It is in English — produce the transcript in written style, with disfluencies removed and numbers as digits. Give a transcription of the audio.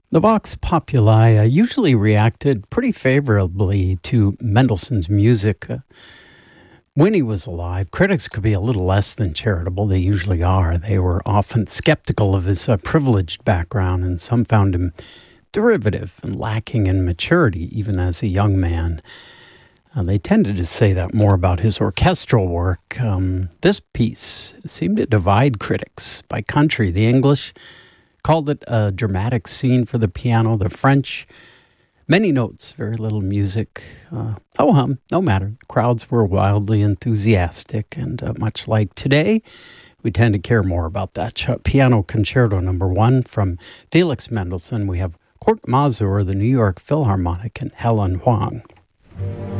The Vox Populi usually reacted pretty favorably to Mendelssohn's music. When he was alive, critics could be a little less than charitable. They usually are. They were often skeptical of his privileged background, and some found him derivative and lacking in maturity, even as a young man. They tended to say that more about his orchestral work. This piece seemed to divide critics by country. The English called it a dramatic scene for the piano. The French, many notes, very little music. No matter. The crowds were wildly enthusiastic, and much like today, we tend to care more about that. Piano Concerto No. 1 from Felix Mendelssohn. We have Kurt Masur, the New York Philharmonic, and Helen Hoang.